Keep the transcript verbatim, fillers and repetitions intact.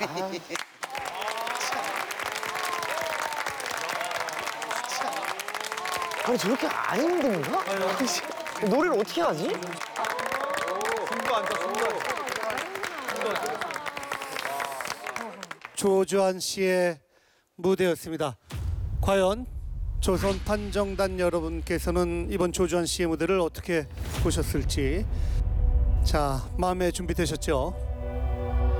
아니 저렇게 안 힘든가? 노래를 어떻게 하지? 손도 안 쳐, 손도 안 쳐. 조주환 씨의 무대였습니다. 과연 조선 판정단 여러분께서는 이번 조주환 씨의 무대를 어떻게 보셨을지. 자, 마음에 준비되셨죠?